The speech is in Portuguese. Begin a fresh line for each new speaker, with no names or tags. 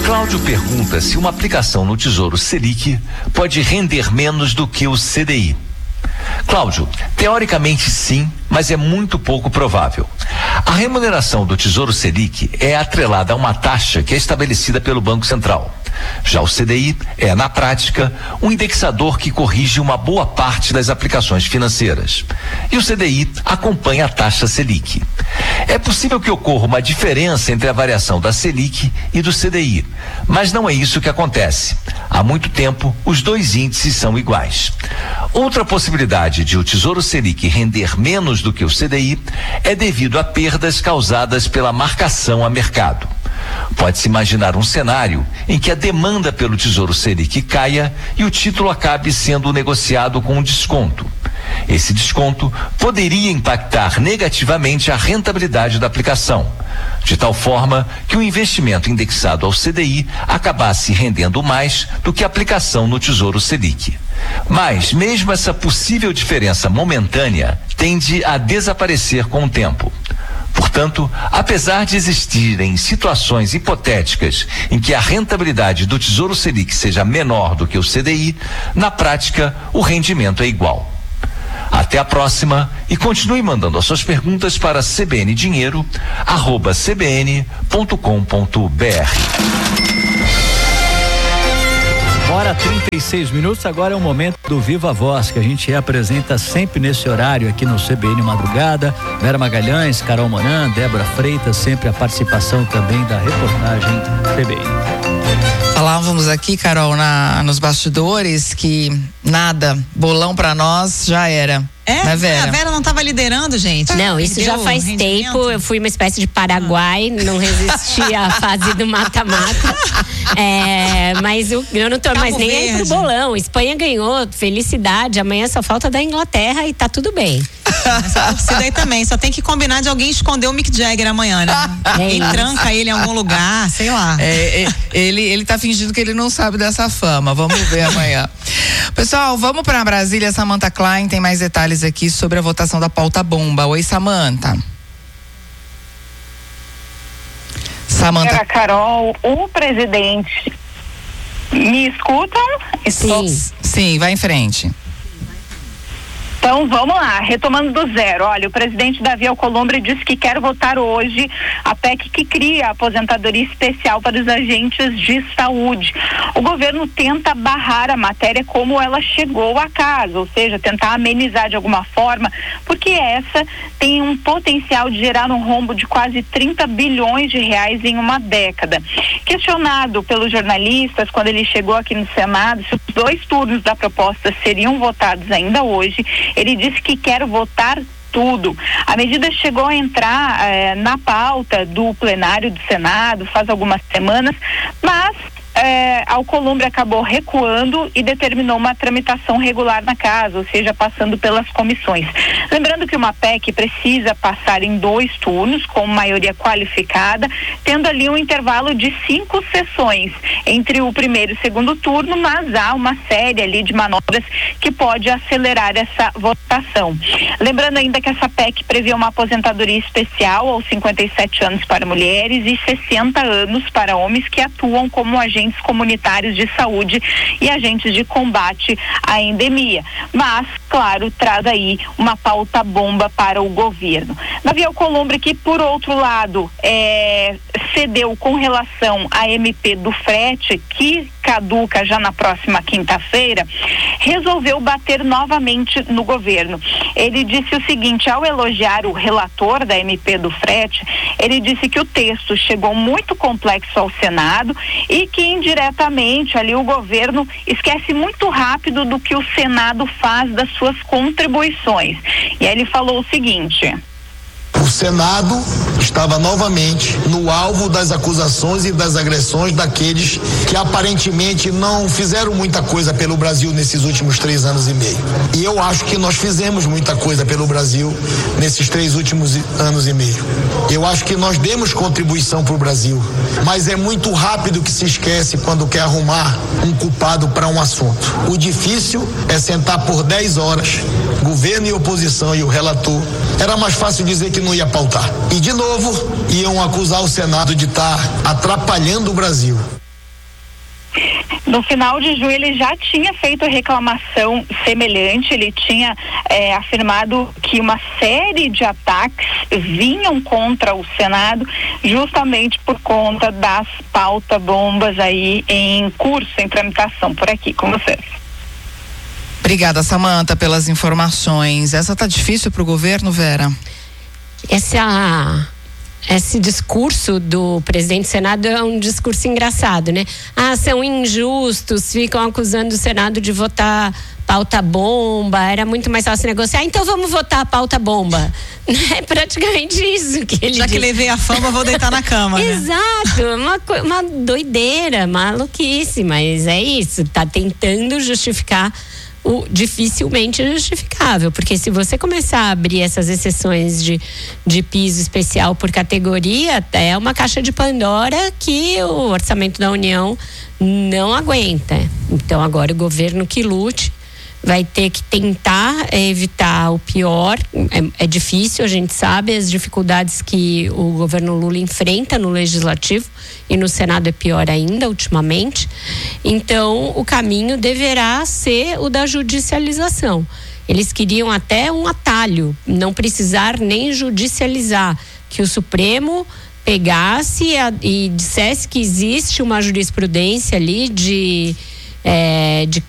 Cláudio pergunta se uma aplicação no Tesouro Selic pode render menos do que o CDI. Cláudio, teoricamente sim, mas é muito pouco provável. A remuneração do Tesouro Selic é atrelada a uma taxa que é estabelecida pelo Banco Central. Já o CDI é, na prática, um indexador que corrige uma boa parte das aplicações financeiras. E o CDI acompanha a taxa Selic. É possível que ocorra uma diferença entre a variação da Selic e do CDI, mas não é isso que acontece. Há muito tempo, os dois índices são iguais. Outra possibilidade de o Tesouro Selic render menos do que o CDI é devido a perdas causadas pela marcação a mercado. Pode-se imaginar um cenário em que a demanda pelo Tesouro Selic caia e o título acabe sendo negociado com um desconto. Esse desconto poderia impactar negativamente a rentabilidade da aplicação, de tal forma que o investimento indexado ao CDI acabasse rendendo mais do que a aplicação no Tesouro Selic. Mas, mesmo essa possível diferença momentânea tende a desaparecer com o tempo. Portanto, apesar de existirem situações hipotéticas em que a rentabilidade do Tesouro Selic seja menor do que o CDI, na prática, o rendimento é igual. Até a próxima e continue mandando as suas perguntas para cbndinheiro@cbn.com.br.
Hora 36 minutos, agora é o momento do Viva Voz, que a gente apresenta sempre nesse horário aqui no CBN Madrugada. Vera Magalhães, Carol Moran, Débora Freitas, sempre a participação também da reportagem CBN.
Falávamos aqui, Carol, nos bastidores que nada, bolão pra nós já era.
É,
Vera?
A Vera não estava liderando, gente.
Não, isso já faz tempo. Eu fui uma espécie de Paraguai, não resisti à fase do mata-mata. Mas eu não tô mais nem aí pro bolão. Espanha ganhou, felicidade. Amanhã só falta da Inglaterra e tá tudo bem.
Essa torcida aí também, só tem que combinar de alguém esconder o Mick Jagger amanhã, né? Quem tranca ele em algum lugar, sei lá.
Ele tá fingindo que ele não sabe dessa fama. Vamos ver amanhã. Pessoal, vamos pra Brasília. Samantha Klein tem mais detalhes aqui sobre a votação da pauta bomba. Oi, Samantha.
Senhora Carol, o presidente, me escutam?
Sim, vai em frente.
Então vamos lá, retomando do zero. Olha, o presidente Davi Alcolumbre disse que quer votar hoje a PEC que cria a aposentadoria especial para os agentes de saúde. O governo tenta barrar a matéria como ela chegou à casa, ou seja, tentar amenizar de alguma forma, porque essa tem um potencial de gerar um rombo de quase 30 bilhões de reais em uma década. Questionado pelos jornalistas quando ele chegou aqui no Senado se os 2 turnos da proposta seriam votados ainda hoje, ele disse que quer votar tudo. A medida chegou a entrar na pauta do plenário do Senado faz algumas semanas, mas Alcolumbre acabou recuando e determinou uma tramitação regular na casa, ou seja, passando pelas comissões. Lembrando que uma PEC precisa passar em 2 turnos, com maioria qualificada, tendo ali um intervalo de 5 sessões entre o primeiro e o segundo turno, mas há uma série ali de manobras que pode acelerar essa votação. Lembrando ainda que essa PEC prevê uma aposentadoria especial aos 57 anos para mulheres e 60 anos para homens que atuam como agentes comunitários de saúde e agentes de combate à endemia. Mas, claro, traz aí uma pauta bomba para o governo. Davi Alcolumbre, que por outro lado cedeu com relação à MP do frete, que caduca já na próxima quinta-feira, resolveu bater novamente no governo. Ele disse o seguinte, ao elogiar o relator da MP do frete, ele disse que o texto chegou muito complexo ao Senado e que indiretamente ali o governo esquece muito rápido do que o Senado faz das suas contribuições. E aí ele falou o seguinte:
o Senado estava novamente no alvo das acusações e das agressões daqueles que aparentemente não fizeram muita coisa pelo Brasil nesses últimos 3 anos e meio. E eu acho que nós fizemos muita coisa pelo Brasil nesses 3 últimos anos e meio. Eu acho que nós demos contribuição para o Brasil, mas é muito rápido que se esquece quando quer arrumar um culpado para um assunto. O difícil é sentar por 10 horas, governo e oposição e o relator. Era mais fácil dizer que não ia pautar. E de novo, iam acusar o Senado de estar atrapalhando o Brasil.
No final de junho ele já tinha feito reclamação semelhante, ele tinha afirmado que uma série de ataques vinham contra o Senado justamente por conta das pauta-bombas aí em curso, em tramitação por aqui com vocês.
Obrigada, Samanta, pelas informações. Essa tá difícil pro governo, Vera?
Esse discurso do presidente do Senado é um discurso engraçado, né? São injustos, ficam acusando o Senado de votar pauta bomba, era muito mais fácil negociar, então vamos votar a pauta bomba. É praticamente isso que ele
diz. Que levei a fama, vou deitar na cama.
Exato, uma doideira, maluquice, mas é isso, tá tentando justificar o dificilmente justificável, porque se você começar a abrir essas exceções de piso especial por categoria, é uma caixa de Pandora que o orçamento da União não aguenta. Então agora o governo que lute, vai ter que tentar evitar o pior. É difícil, a gente sabe as dificuldades que o governo Lula enfrenta no Legislativo, e no Senado é pior ainda ultimamente. Então o caminho deverá ser o da judicialização. Eles queriam até um atalho, não precisar nem judicializar, que o Supremo pegasse e dissesse que existe uma jurisprudência ali de